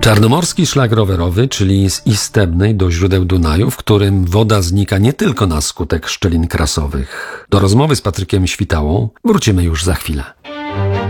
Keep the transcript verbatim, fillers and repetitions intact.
Czarnomorski szlak rowerowy, czyli z Istebnej do źródeł Dunaju, w którym woda znika nie tylko na skutek szczelin krasowych. Do rozmowy z Patrykiem Świtałą wrócimy już za chwilę.